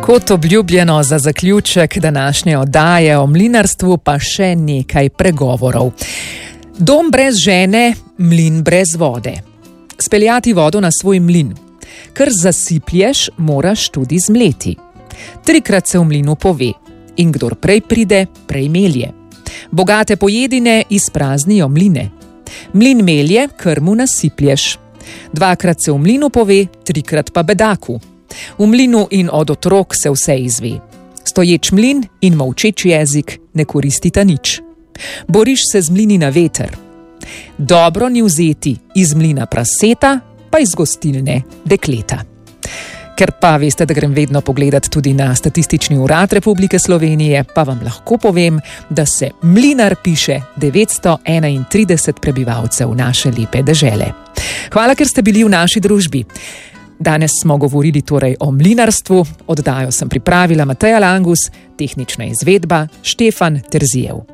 Kot obljubljeno za zaključek današnje oddaje o mlinarstvu pa še nekaj pregovorov. Dom brez žene, mlin brez vode. Speljati vodo na svoj mlin. Kar zasiplješ, moraš tudi zmleti. 3-krat se v mlinu pove. In kdor prej pride, prej melje. Bogate pojedine izpraznijo mline. Mlin melje, kar mu nasiplješ. 2-krat se v mlinu pove, 3-krat pa bedaku. V mlinu in od otrok se vse izve. Stoječ mlin in molčeč jezik ne koristita nič. Boriš se z mlini na veter. Dobro ni vzeti iz mlina praseta, pa iz gostilne dekleta. Ker pa veste, da grem vedno pogledat tudi na Statistični urad Republike Slovenije, pa vam lahko povem, da se mlinar piše 931 prebivalcev naše lepe dežele. Hvala, ker ste bili v naši družbi. Danes smo govorili torej o mlinarstvu, oddajo sem pripravila Mateja Langus, tehnična izvedba Štefan Terzijev.